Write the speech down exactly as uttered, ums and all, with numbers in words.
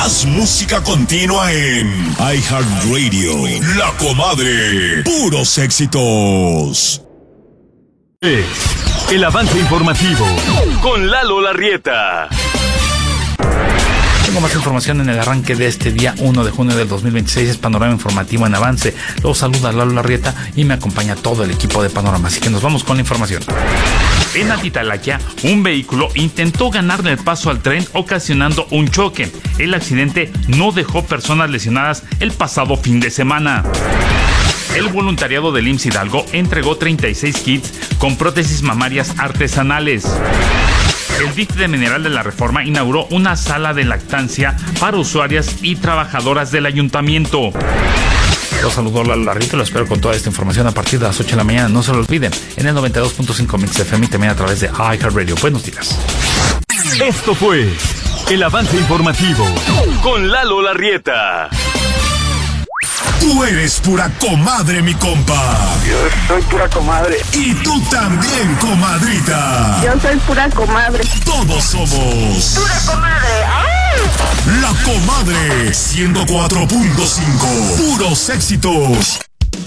Más música continua en iHeartRadio. La Comadre. Puros éxitos. El avance informativo con Lalo Larrieta. Tengo más información en el arranque de este día uno de junio del dos mil veintiséis. Es Panorama Informativo en Avance. Los saluda Lalo Larrieta y me acompaña todo el equipo de Panorama. Así que nos vamos con la información. En Atitalaquia, un vehículo intentó ganarle el paso al tren ocasionando un choque. El accidente no dejó personas lesionadas el pasado fin de semana. El voluntariado del I M S S Hidalgo entregó treinta y seis kits con prótesis mamarias artesanales. El D I F de Mineral de la Reforma inauguró una sala de lactancia para usuarias y trabajadoras del ayuntamiento. Los saludo a la Rita, lo espero con toda esta información a partir de las ocho de la mañana. No se lo olviden, en el noventa y dos punto cinco Mix F M y también a través de iHeartRadio. Buenos días. Esto fue el avance informativo con Lalo Larrieta. Tú eres pura comadre, mi compa. Yo soy pura comadre. Y tú también, comadrita. Yo soy pura comadre. Todos somos Pura comadre. ¡Ay! La Comadre ciento cuatro punto cinco. Puros éxitos.